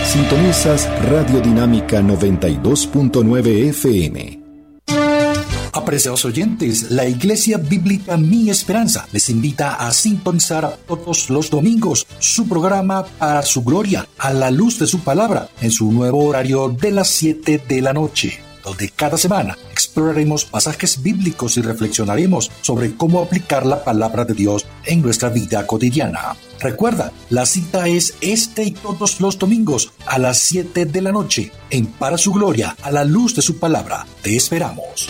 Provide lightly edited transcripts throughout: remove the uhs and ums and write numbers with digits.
Sintonizas Radio Dinámica 92.9 FM. Apreciados oyentes, la Iglesia Bíblica Mi Esperanza les invita a sintonizar todos los domingos su programa Para su Gloria, a la luz de su palabra, en su nuevo horario de las 7 de la noche, donde cada semana exploraremos pasajes bíblicos y reflexionaremos sobre cómo aplicar la palabra de Dios en nuestra vida cotidiana. Recuerda, la cita es este y todos los domingos a las 7 de la noche, en Para su Gloria, a la luz de su palabra. Te esperamos.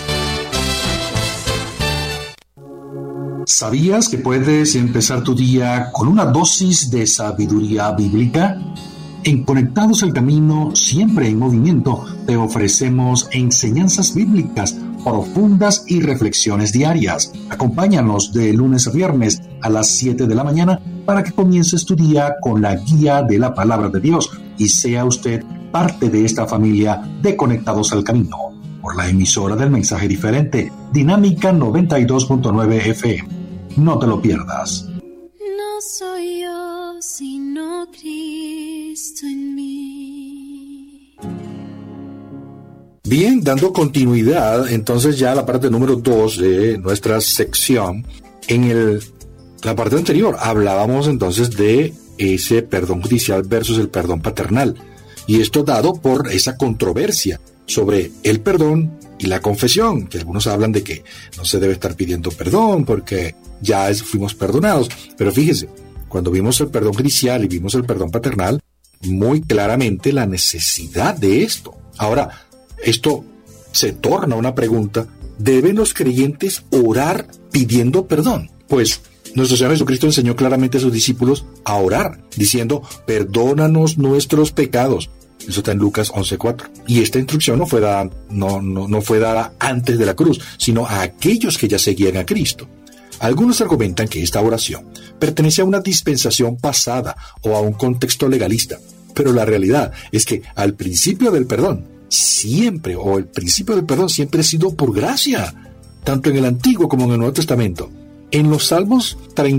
¿Sabías que puedes empezar tu día con una dosis de sabiduría bíblica? En Conectados al Camino, siempre en movimiento, te ofrecemos enseñanzas bíblicas profundas y reflexiones diarias. Acompáñanos de lunes a viernes a las 7 de la mañana para que comiences tu día con la guía de la palabra de Dios y sea usted parte de esta familia de Conectados al Camino, por la emisora del mensaje diferente, Dinámica 92.9 FM. No te lo pierdas. No soy yo, sino Cristo en mí. Bien, dando continuidad, entonces ya a la parte número 2 de nuestra sección. En la parte anterior hablábamos entonces de ese perdón judicial versus el perdón paternal. Y esto dado por esa controversia sobre el perdón y la confesión, que algunos hablan de que no se debe estar pidiendo perdón porque ya fuimos perdonados. Pero fíjese, cuando vimos el perdón judicial y vimos el perdón paternal, muy claramente la necesidad de esto. Ahora, esto se torna una pregunta: ¿deben los creyentes orar pidiendo perdón? Pues nuestro Señor Jesucristo enseñó claramente a sus discípulos a orar, diciendo: perdónanos nuestros pecados. Eso está en Lucas 11:4. Y esta instrucción no fue dada antes de la cruz, sino a aquellos que ya seguían a Cristo. Algunos argumentan que esta oración pertenece a una dispensación pasada o a un contexto legalista, pero la realidad es que el principio del perdón siempre ha sido por gracia, tanto en el Antiguo como en el Nuevo Testamento. En los Salmos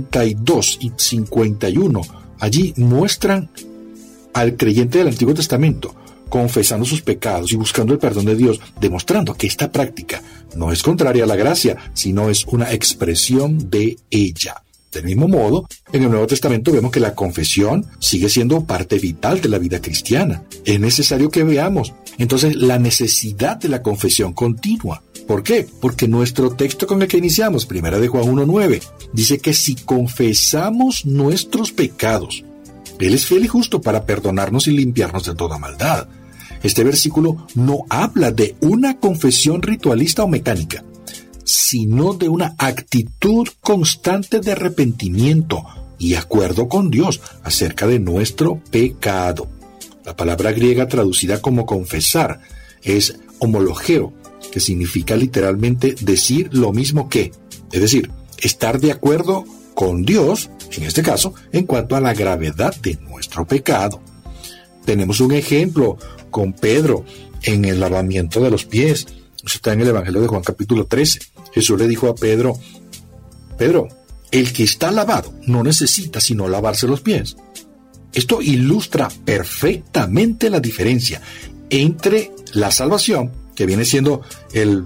32 y 51, allí muestran al creyente del Antiguo Testamento confesando sus pecados y buscando el perdón de Dios, demostrando que esta práctica no es contraria a la gracia, sino es una expresión de ella. Del mismo modo, en el Nuevo Testamento vemos que la confesión sigue siendo parte vital de la vida cristiana. Es necesario que veamos, entonces, la necesidad de la confesión continua. ¿Por qué? Porque nuestro texto con el que iniciamos, 1 de Juan 1:9, dice que si confesamos nuestros pecados, Él es fiel y justo para perdonarnos y limpiarnos de toda maldad. Este versículo no habla de una confesión ritualista o mecánica, sino de una actitud constante de arrepentimiento y acuerdo con Dios acerca de nuestro pecado. La palabra griega traducida como confesar es homologeo, que significa literalmente decir lo mismo que, es decir, estar de acuerdo con Dios, en este caso, en cuanto a la gravedad de nuestro pecado. Tenemos un ejemplo con Pedro en el lavamiento de los pies. Eso está en el Evangelio de Juan capítulo 13. Jesús le dijo a Pedro: Pedro, el que está lavado no necesita sino lavarse los pies. Esto ilustra perfectamente la diferencia entre la salvación, que viene siendo el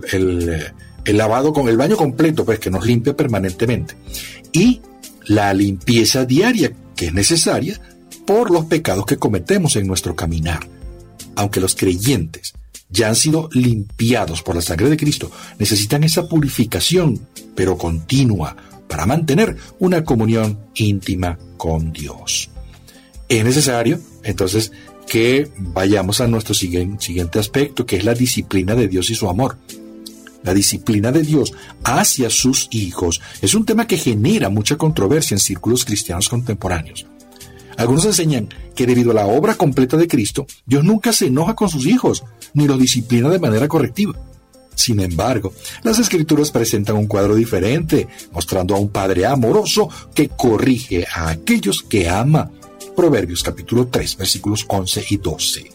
lavado con el baño completo, pues que nos limpia permanentemente, y la limpieza diaria que es necesaria por los pecados que cometemos en nuestro caminar. Aunque los creyentes ya han sido limpiados por la sangre de Cristo, necesitan esa purificación, pero continua, para mantener una comunión íntima con Dios. Es necesario, entonces, que vayamos a nuestro siguiente aspecto, que es la disciplina de Dios y su amor. La disciplina de Dios hacia sus hijos es un tema que genera mucha controversia en círculos cristianos contemporáneos. Algunos enseñan que debido a la obra completa de Cristo, Dios nunca se enoja con sus hijos, ni los disciplina de manera correctiva. Sin embargo, las Escrituras presentan un cuadro diferente, mostrando a un Padre amoroso que corrige a aquellos que ama. Proverbios capítulo 3, versículos 11 y 12.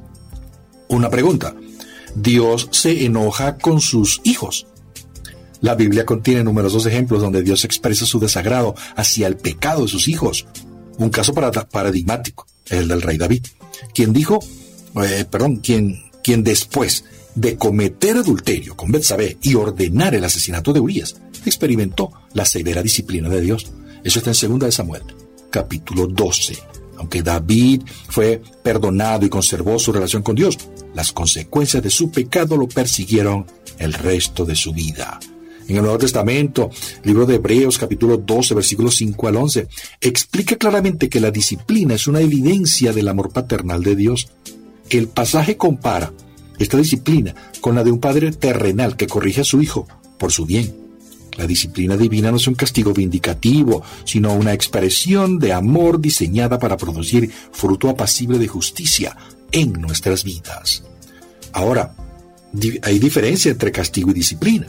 Una pregunta: ¿Dios se enoja con sus hijos? La Biblia contiene numerosos ejemplos donde Dios expresa su desagrado hacia el pecado de sus hijos. Un caso paradigmático es el del rey David. quien después de cometer adulterio con Betsabé y ordenar el asesinato de Urías, experimentó la severa disciplina de Dios. Eso está en 2 de Samuel, capítulo 12. Aunque David fue perdonado y conservó su relación con Dios, las consecuencias de su pecado lo persiguieron el resto de su vida. En el Nuevo Testamento, libro de Hebreos, capítulo 12, versículos 5 al 11, explica claramente que la disciplina es una evidencia del amor paternal de Dios. El pasaje compara esta disciplina con la de un padre terrenal que corrige a su hijo por su bien. La disciplina divina no es un castigo vindicativo, sino una expresión de amor diseñada para producir fruto apacible de justicia en nuestras vidas. Ahora, hay diferencia entre castigo y disciplina.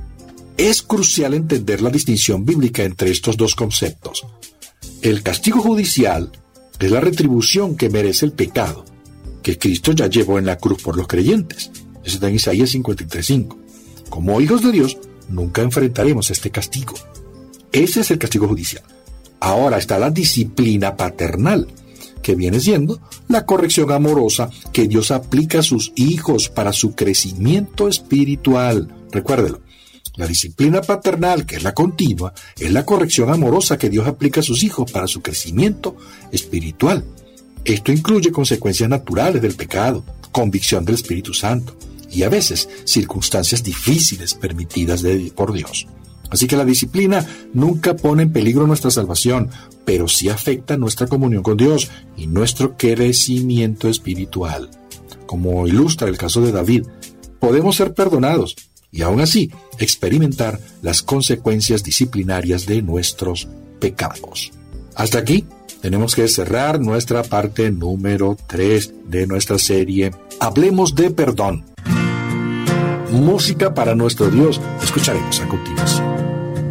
Es crucial entender la distinción bíblica entre estos dos conceptos. El castigo judicial es la retribución que merece el pecado, que Cristo ya llevó en la cruz por los creyentes. Eso está en Isaías 53:5. Como hijos de Dios, nunca enfrentaremos este castigo. Ese es el castigo judicial. Ahora está la disciplina paternal, que viene siendo la corrección amorosa que Dios aplica a sus hijos para su crecimiento espiritual. Recuérdelo. La disciplina paternal, que es la continua, es la corrección amorosa que Dios aplica a sus hijos para su crecimiento espiritual. Esto incluye consecuencias naturales del pecado, convicción del Espíritu Santo y a veces circunstancias difíciles permitidas por Dios. Así que la disciplina nunca pone en peligro nuestra salvación, pero sí afecta nuestra comunión con Dios y nuestro crecimiento espiritual. Como ilustra el caso de David, podemos ser perdonados y aún así experimentar las consecuencias disciplinarias de nuestros pecados. Hasta aquí tenemos que cerrar nuestra parte número 3 de nuestra serie Hablemos de Perdón. Música para nuestro Dios. Escucharemos a continuación.